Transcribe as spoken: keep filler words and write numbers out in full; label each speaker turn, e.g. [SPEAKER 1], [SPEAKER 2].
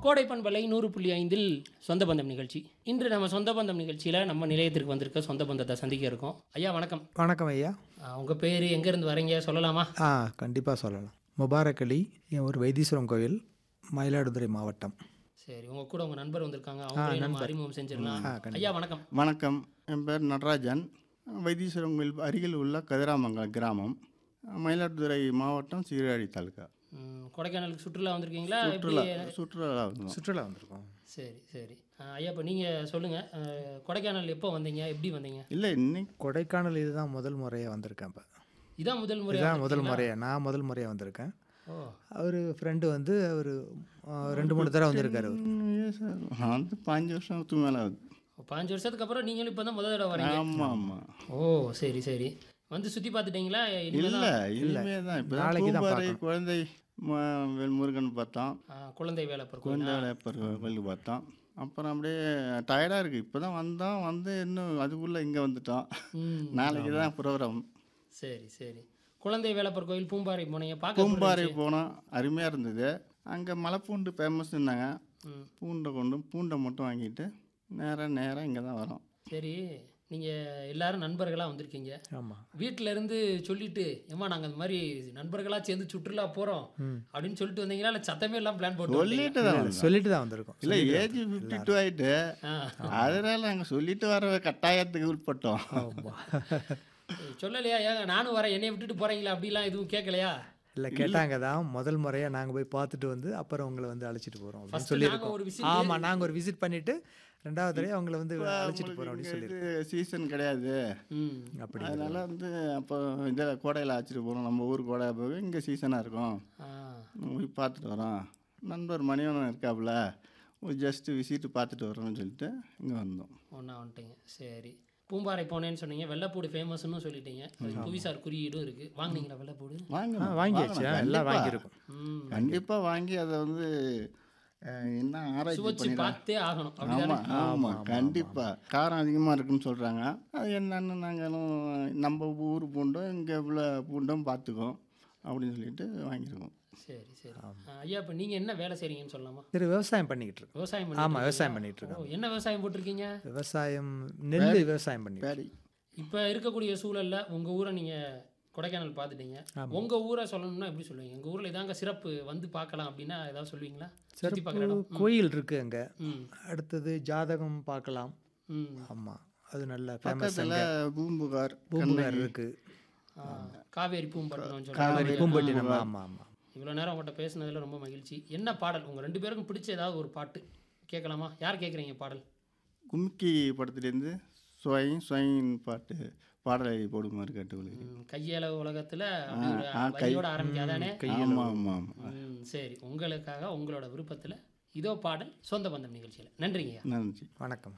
[SPEAKER 1] கோடை பண்பலை நூறு புள்ளி ஐந்தில் சொந்த பந்தம் நிகழ்ச்சி. இன்று நம்ம சொந்த பந்தம் நிகழ்ச்சியில் நம்ம நிலையத்திற்கு வந்திருக்க சொந்த பந்தத்தை சந்திக்க இருக்கோம். ஐயா வணக்கம்.
[SPEAKER 2] வணக்கம் ஐயா.
[SPEAKER 1] உங்கள் பேர், எங்கேருந்து வரீங்க சொல்லலாமா?
[SPEAKER 2] ஆ கண்டிப்பாக சொல்லலாம். முபாரக் அலி, என் ஒரு வைத்தீஸ்வரம் கோயில், மயிலாடுதுறை மாவட்டம்.
[SPEAKER 1] சரி, உங்கள் கூட உங்கள் நண்பர் வந்திருக்காங்க, அவங்க நம்ம அறிமுகம் செஞ்சிடலாம். ஐயா வணக்கம்.
[SPEAKER 3] வணக்கம், என் பேர் நடராஜன். வைத்தீஸ்வரம் கோயில் அருகில் உள்ள கதிராமங்கலம் கிராமம், மயிலாடுதுறை மாவட்டம், சீர்காழி தாலுக்கா.
[SPEAKER 1] கொடைக்கானலுக்கு சுற்றுலா வந்திருக்கீங்களா?
[SPEAKER 3] சுற்றுலா சுற்றுலா
[SPEAKER 2] சுற்றுலா வந்திருக்கோம்.
[SPEAKER 1] சரி சரி ஐயா, இப்போ நீங்கள் சொல்லுங்கள், கொடைக்கானல் எப்போ வந்தீங்க, எப்படி வந்தீங்க?
[SPEAKER 3] இல்லை, இன்னைக்கு
[SPEAKER 2] கொடைக்கானல் இதுதான் முதல் முறையாக வந்திருக்கேன். இப்போ
[SPEAKER 1] இதான் முதல் முறை?
[SPEAKER 2] இதுதான் முதல் முறையாக, நான் முதல் முறையாக வந்திருக்கேன்.
[SPEAKER 1] ஓ,
[SPEAKER 2] அவர் ஃப்ரெண்டு வந்து அவர் ரெண்டு மூணு தடவை வந்திருக்காரு.
[SPEAKER 3] அவர் வந்து பாஞ்சு வருஷத்துக்கு மேலே ஆகுது.
[SPEAKER 1] பாஞ்சு வருஷத்துக்கு அப்புறம் நீங்களும் இப்போ தான் முதல் தடவை வரீங்க?
[SPEAKER 3] ஆமாம் ஆமாம்.
[SPEAKER 1] ஓ சரி சரி. வந்து சுற்றி பார்த்துட்டீங்களா?
[SPEAKER 3] இல்லை, இனிமே தான். இப்போ
[SPEAKER 2] நாளைக்கு தான்
[SPEAKER 3] பூம்பாறை குழந்தை ம- முருகன் பார்த்தோம்,
[SPEAKER 1] குழந்தை வேலைப்பர்
[SPEAKER 3] குழந்தை வேலையப்பர் கோயிலுக்கு பார்த்தோம். அப்புறம் அப்படியே டயர்டாக இருக்குது. இப்போ தான் வந்தோம், வந்து இன்னும் அதுக்குள்ளே இங்கே வந்துட்டோம். நாளைக்கு தான் ப்ரோக்ராம்.
[SPEAKER 1] சரி சரி. குழந்தை வேலைப்பர் கோயில் பூம்பாறை போனீங்க, பார்க்க
[SPEAKER 3] பூம்பாறை போனோம், அருமையாக இருந்தது. அங்கே மலைப்பூண்டு ஃபேமஸ்ன்னாங்க. பூண்டை கொண்டு பூண்டை மட்டும் வாங்கிட்டு நேராக நேராக இங்கே தான் வரோம்.
[SPEAKER 1] சரி, நீங்கள் எல்லாரும் நண்பர்களாக வந்திருக்கீங்க.
[SPEAKER 2] ஆமாம்.
[SPEAKER 1] வீட்டில் இருந்து சொல்லிட்டு, ஏம்மா நாங்கள் இந்த மாதிரி நண்பர்களாக சேர்ந்து சுற்றுலா போகிறோம் அப்படின்னு சொல்லிட்டு வந்தீங்களா, இல்லை சத்தமே எல்லாம் பிளான் போட்டு
[SPEAKER 3] சொல்லிட்டு தான் வந்தோம்.
[SPEAKER 2] சொல்லிட்டு தான் வந்திருக்கோம்.
[SPEAKER 3] இல்லை, ஏஜ் ஃபிஃப்டி டூ ஆகிட்டு, அதனால நாங்கள் சொல்லிட்டு வர கட்டாயத்துக்கு உட்பட்டோம்.
[SPEAKER 1] சொல்லலையா? ஏங்க நானும் வரேன், என்னைய விட்டுட்டு போகிறீங்களா அப்படிலாம் எதுவும் கேட்கலையா?
[SPEAKER 2] இல்லை, கேட்டாங்க தான். முதல் முறையாக நாங்கள் போய் பார்த்துட்டு வந்து அப்புறம் உங்களை வந்து அழைச்சிட்டு போகிறோம் அப்படின்னு
[SPEAKER 1] நாங்கள்
[SPEAKER 2] சொல்லியிருக்கோம்.
[SPEAKER 1] ஒரு விசிட்
[SPEAKER 2] ஆமாம், நாங்கள் ஒரு விசிட் பண்ணிவிட்டு ரெண்டாவது தடவை அவங்கள வந்து அழைச்சிட்டு போகிறோம் அப்படின்னு சொல்லியிருக்கோம்.
[SPEAKER 3] இது சீசன் கிடையாது,
[SPEAKER 1] ம்
[SPEAKER 2] அப்படி
[SPEAKER 3] அதனால வந்து அப்போ இதில் கோடையில் அழைச்சிட்டு போகிறோம். நம்ம ஊர் கோடை போக இங்கே சீசனாக இருக்கும்,
[SPEAKER 1] ஆ
[SPEAKER 3] போய் பார்த்துட்டு வரோம். நண்பர் மணிவனம் இருக்காப்புல, ஒரு ஜஸ்ட்டு விசிட்டு பார்த்துட்டு வரோம்னு சொல்லிட்டு இங்கே வந்தோம்.
[SPEAKER 1] ஒன்றா வந்துட்டீங்க. சரி, பூம்பாறை போனேன்னு சொன்னீங்க, வெள்ளைப்பூடு ஃபேமஸ்ன்னு சொல்லிட்டீங்க. புவிசார் குறியீடும் இருக்குது. வாங்கினீங்களா வெள்ளைப்பூடு?
[SPEAKER 3] வாங்க,
[SPEAKER 2] வாங்கியாச்சு, எல்லாம் வாங்கியிருக்கோம்.
[SPEAKER 1] ம்
[SPEAKER 3] கண்டிப்பாக வாங்கி அதை வந்து அஹ், என்ன ஆராய்ச்சி
[SPEAKER 1] சுவைச்சு
[SPEAKER 3] பண்ணி
[SPEAKER 1] பார்த்தே ஆகணும் அப்படிதானே?
[SPEAKER 3] ஆமாம் ஆமாம், கண்டிப்பாக. காரம் அதிகமாக இருக்குன்னு சொல்கிறாங்க. அது என்னன்னு நாங்களும் நம்ம ஊர் பூண்டும் இங்கே உள்ள பூண்டும் பார்த்துக்கோம் அப்படின்னு சொல்லிட்டு வாங்கியிருக்கோம்.
[SPEAKER 1] சரி சரி. ஐயா, இப்போ நீங்கள் என்ன வேலை செய்கிறீங்கன்னு சொல்லலாமா?
[SPEAKER 2] சரி, விவசாயம் பண்ணிக்கிட்டு இருக்கோம்.
[SPEAKER 1] விவசாயம்
[SPEAKER 2] ஆமாம்,
[SPEAKER 1] பண்ணிட்டு
[SPEAKER 2] விவசாயம் பண்ணிகிட்டு இருக்கோம்.
[SPEAKER 1] இருக்கீங்களா? ஓ, என்ன விவசாயம் போட்டிருக்கீங்க?
[SPEAKER 2] விவசாயம் நெல் விவசாயம் பண்ணி.
[SPEAKER 3] பேடி.
[SPEAKER 1] இப்போ இருக்கக்கூடிய சூழலில் உங்கள் ஊரை நீங்கள் கொடைக்கானல் பார்த்துட்டீங்க, உங்கள் ஊரை சொல்லணும்னா எப்படி சொல்லுவீங்க? எங்கள் ஊரில் இதாங்க சிறப்பு, வந்து பார்க்கலாம் அப்படின்னா ஏதாவது சொல்லுவீங்களா? சுற்றி பார்க்குற இடம்.
[SPEAKER 2] கோயில் இருக்குது அங்கே.
[SPEAKER 1] ம்
[SPEAKER 2] அடுத்தது ஜாதகம் பார்க்கலாம்.
[SPEAKER 1] ம்
[SPEAKER 2] ஆமாம், அது நல்ல ஃபேமஸ்.
[SPEAKER 3] பக்கத்தில் பூம்புகார்,
[SPEAKER 2] பூம்புகார் இருக்குது.
[SPEAKER 1] ஆ, காவேரி பூம்பட்டினம்
[SPEAKER 2] காவேரி
[SPEAKER 1] சொல்லுவாங்க.
[SPEAKER 2] பூம்பட்டினம். ஆமாம் ஆமாம்.
[SPEAKER 1] இவ்வளோ நேரம் உங்கள்கிட்ட பேசுனதில் ரொம்ப மகிழ்ச்சி. என்ன பாடல் உங்கள் ரெண்டு பேருக்கும் பிடிச்ச ஏதாவது ஒரு பாட்டு கேட்கலாமா? யார் கேட்குறீங்க பாடல்?
[SPEAKER 3] கும்கி படத்துலேருந்து ஸ்வயின் ஸ்வயின் பாட்டு பாடலை போடுமாறு கேட்டுக்கொள்கிறேன்.
[SPEAKER 1] ம், கையளவு உலகத்தில்
[SPEAKER 3] ஆ, கை-
[SPEAKER 1] கையோட ஆரம்பிக்காதானே?
[SPEAKER 3] ஆமாம் ஆமாம்.
[SPEAKER 1] ம், சரி, உங்களுக்காக உங்களோட விருப்பத்தில் இதோ பாடல் சொந்த பந்தம் நிகழ்ச்சியில். நன்றிங்கய்யா.
[SPEAKER 3] நன்றி.
[SPEAKER 2] வணக்கம்.